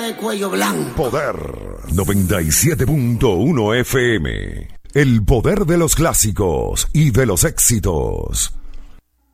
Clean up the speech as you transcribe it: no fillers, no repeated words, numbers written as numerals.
de cuello blanco. Poder 97.1 FM. El poder de los clásicos y de los éxitos.